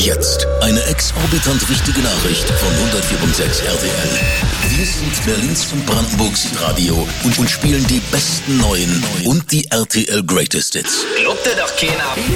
Jetzt eine exorbitant wichtige Nachricht von 104.6 RTL. Wir sind Berlins und Brandenburgs Radio und spielen die besten neuen und die RTL Greatest Hits. Glaubt ihr doch keiner.